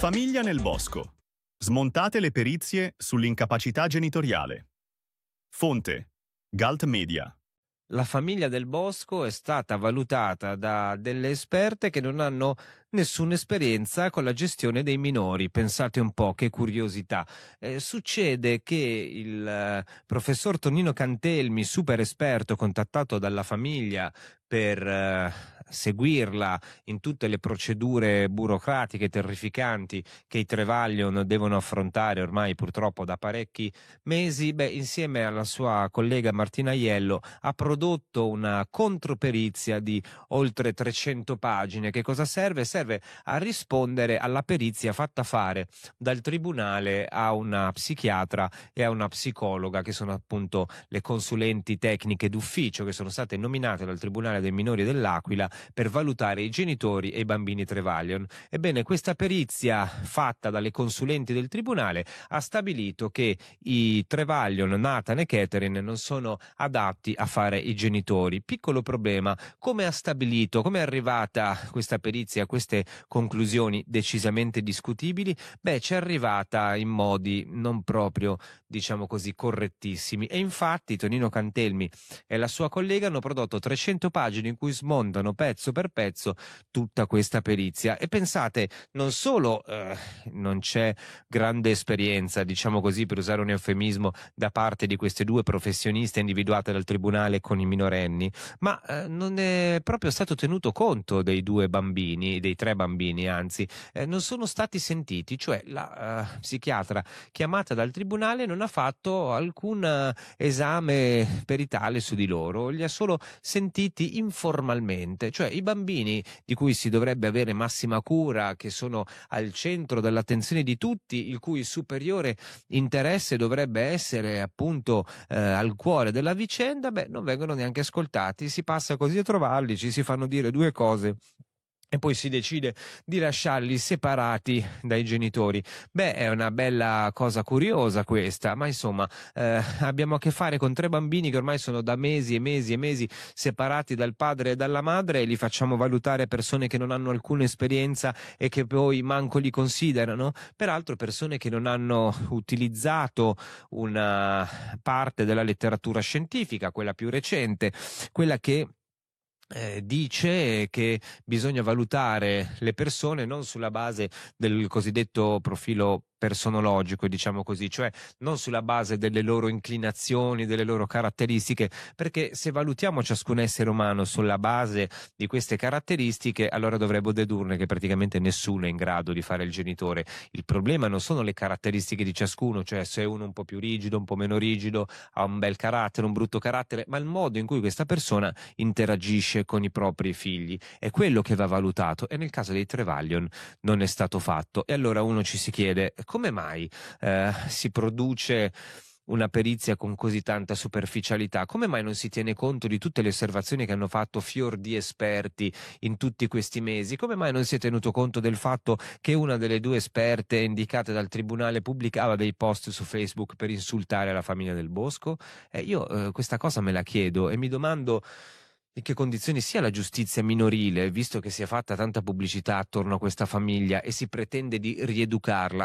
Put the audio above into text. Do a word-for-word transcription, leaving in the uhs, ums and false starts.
Famiglia nel bosco. Smontate le perizie sull'incapacità genitoriale. Fonte: Galt Media. La famiglia del bosco è stata valutata da delle esperte che non hanno nessuna esperienza con la gestione dei minori. Pensate un po', che curiosità. Eh, succede che il eh, professor Tonino Cantelmi, super esperto, contattato dalla famiglia per eh, seguirla in tutte le procedure burocratiche terrificanti che i Trevaglion devono affrontare ormai purtroppo da parecchi mesi, beh, insieme alla sua collega Martina Aiello ha prodotto una controperizia di oltre trecento pagine. Che cosa serve? Serve a rispondere alla perizia fatta fare dal tribunale a una psichiatra e a una psicologa, che sono appunto le consulenti tecniche d'ufficio che sono state nominate dal Tribunale dei minori dell'Aquila per valutare i genitori e i bambini Trevaglion. Ebbene, questa perizia fatta dalle consulenti del tribunale ha stabilito che i Trevaglion, Nathan e Catherine, non sono adatti a fare i genitori. Piccolo problema: come ha stabilito, come è arrivata questa perizia a queste conclusioni decisamente discutibili? Beh, ci è arrivata in modi non proprio, diciamo così, correttissimi, e infatti Tonino Cantelmi e la sua collega hanno prodotto trecento pagine in cui smontano pezzo per pezzo tutta questa perizia. E pensate, non solo eh, non c'è grande esperienza, diciamo così, per usare un eufemismo, da parte di queste due professioniste individuate dal tribunale con i minorenni, ma eh, non è proprio stato tenuto conto dei due bambini, dei tre bambini anzi, eh, non sono stati sentiti, cioè la uh, psichiatra chiamata dal tribunale non ha fatto alcun uh, esame peritale su di loro, li ha solo sentiti informalmente. Cioè i bambini di cui si dovrebbe avere massima cura, che sono al centro dell'attenzione di tutti, il cui superiore interesse dovrebbe essere appunto eh, al cuore della vicenda, beh, non vengono neanche ascoltati. Si passa così a trovarli, ci si fanno dire due cose e poi si decide di lasciarli separati dai genitori. Beh, è una bella cosa curiosa questa, ma insomma eh, abbiamo a che fare con tre bambini che ormai sono da mesi e mesi e mesi separati dal padre e dalla madre, e li facciamo valutare persone che non hanno alcuna esperienza e che poi manco li considerano. Peraltro persone che non hanno utilizzato una parte della letteratura scientifica, quella più recente, quella che Eh, dice che bisogna valutare le persone non sulla base del cosiddetto profilo personologico, diciamo così, cioè non sulla base delle loro inclinazioni, delle loro caratteristiche, perché se valutiamo ciascun essere umano sulla base di queste caratteristiche, allora dovremmo dedurne che praticamente nessuno è in grado di fare il genitore. Il problema non sono le caratteristiche di ciascuno, cioè se uno è un po' più rigido, un po' meno rigido, ha un bel carattere, un brutto carattere, ma il modo in cui questa persona interagisce con i propri figli è quello che va valutato, e nel caso dei Trevaglion non è stato fatto. E allora uno ci si chiede: come mai eh, si produce una perizia con così tanta superficialità? Come mai non si tiene conto di tutte le osservazioni che hanno fatto fior di esperti in tutti questi mesi? Come mai non si è tenuto conto del fatto che una delle due esperte indicate dal tribunale pubblicava dei post su Facebook per insultare la famiglia del bosco? Eh, io eh, questa cosa me la chiedo e mi domando in che condizioni sia la giustizia minorile, visto che si è fatta tanta pubblicità attorno a questa famiglia e si pretende di rieducarla.